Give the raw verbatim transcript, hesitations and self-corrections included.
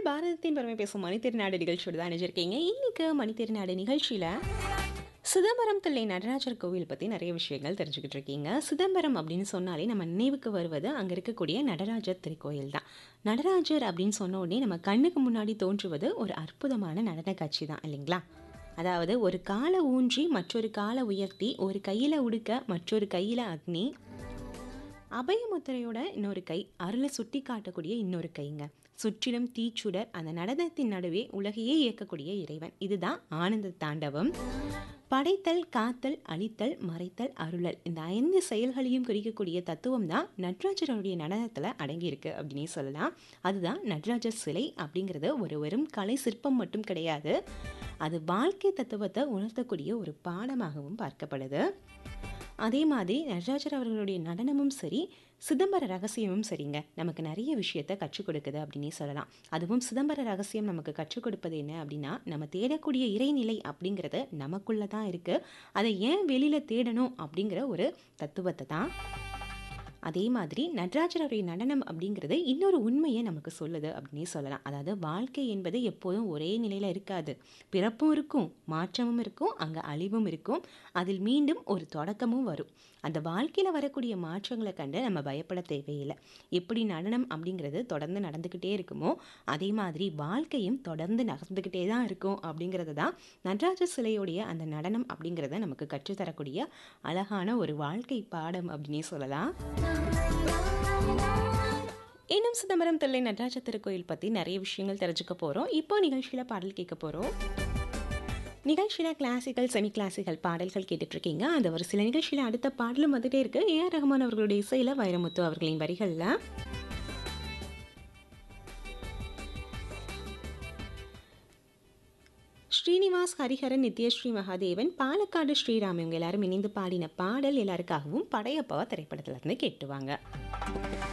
பாரதத்தின் பெருமை பேசும் மணித்திருநாடு நிகழ்ச்சியோடு தான் இணைஞ்சிருக்கீங்க. இன்னைக்கு மணித்திருநாடு நிகழ்ச்சியில் சிதம்பரம் தில்லை நடராஜர் கோவில் பற்றி நிறைய விஷயங்கள் தெரிஞ்சுக்கிட்டு இருக்கீங்க. சிதம்பரம் அப்படின்னு சொன்னாலே நம்ம நினைவுக்கு வருவது அங்கே இருக்கக்கூடிய நடராஜர் திருக்கோயில் தான். நடராஜர் அப்படின்னு சொன்ன உடனே நம்ம கண்ணுக்கு முன்னாடி தோன்றுவது ஒரு அற்புதமான நடன காட்சி தான் இல்லைங்களா? அதாவது ஒரு காலை ஊன்றி மற்றொரு காலை உயர்த்தி, ஒரு கையில் உடுக்க மற்றொரு கையில் அக்னி, அபயமுத்திரையோட இன்னொரு கை, அருளை சுட்டி காட்டக்கூடிய இன்னொரு கைங்க. சுற்றிலும் தீச்சுடர், அந்த நடனத்தின் நடுவே உலகையே இயக்கக்கூடிய இறைவன். இதுதான் ஆனந்த தாண்டவம். படைத்தல், காத்தல், அழித்தல், மறைத்தல், அருளல், இந்த ஐந்து செயல்களையும் குறிக்கக்கூடிய தத்துவம் தான் நடராஜருடைய நடனத்தில் அடங்கியிருக்கு அப்படின்னே சொல்லலாம். அதுதான் நடராஜர் சிலை அப்படிங்கிறது ஒரு வெறும் கலை சிற்பம் மட்டும் கிடையாது, அது வாழ்க்கை தத்துவத்தை உணர்த்தக்கூடிய ஒரு பாடமாகவும் பார்க்கப்படுது. அதே மாதிரி நடராஜர் அவர்களுடைய நடனமும் சரி, சிதம்பர ரகசியமும் சரிங்க, நமக்கு நிறைய விஷயத்தை கற்றுக் கொடுக்குது அப்படின்னே சொல்லலாம். அதுவும் சிதம்பர ரகசியம் நமக்கு கற்றுக் கொடுப்பது என்ன அப்படின்னா, நம்ம தேடக்கூடிய இறைநிலை அப்படிங்கிறது நமக்குள்ள தான் இருக்குது, அதை ஏன் வெளியில் தேடணும் அப்படிங்கிற ஒரு தத்துவத்தை தான். அதே மாதிரி நடராஜருடைய நடனம் அப்படிங்கிறது இன்னொரு உண்மையை நமக்கு சொல்லுது அப்படின்னே சொல்லலாம். அதாவது வாழ்க்கை என்பது எப்போதும் ஒரே நிலையில் இருக்காது. பிறப்பும் இருக்கும், மாற்றமும் இருக்கும், அங்கே அழிவும் இருக்கும், அதில் மீண்டும் ஒரு தொடக்கமும் வரும். அந்த வாழ்க்கையில் வரக்கூடிய மாற்றங்களை கண்டு நம்ம பயப்பட தேவையில்லை. எப்படி நடனம் அப்படிங்கிறது தொடர்ந்து நடந்துக்கிட்டே இருக்குமோ, அதே மாதிரி வாழ்க்கையும் தொடர்ந்து நகர்ந்துக்கிட்டே தான் இருக்கும் அப்படிங்கிறது தான் நடராஜர் சிலையுடைய அந்த நடனம் அப்படிங்கிறத நமக்கு கற்றுத்தரக்கூடிய அழகான ஒரு வாழ்க்கை பாடம் அப்படின்னே சொல்லலாம். இன்னும் சிதம்பரம் தில்லை நடராஜர் திருக்கோயில் பற்றி நிறைய விஷயங்கள் தெரிஞ்சுக்க போகிறோம். இப்போ நிகழ்ச்சியில் பாடல் கேட்க போகிறோம். நிகழ்ச்சியில் கிளாசிக்கல், செமி கிளாசிக்கல் பாடல்கள் கேட்டுட்ருக்கீங்க. அந்த ஒரு சில நிகழ்ச்சியில் அடுத்த பாடலும் வந்துகிட்டே இருக்குது. ஏ ஆர் ரஹ்மான் அவர்களுடைய இசையில் வைரமுத்து அவர்களின் வரிகளில் ஸ்ரீனிவாஸ், ஹரிஹரன், நித்யஸ்ரீ மகாதேவன், பாலக்காடு ஸ்ரீராம் இவங்க எல்லாரும் இணைந்து பாடின பாடல் எல்லாருக்காகவும் படையப்பாவா திரைப்படத்துல இருந்து கேட்டுவாங்க.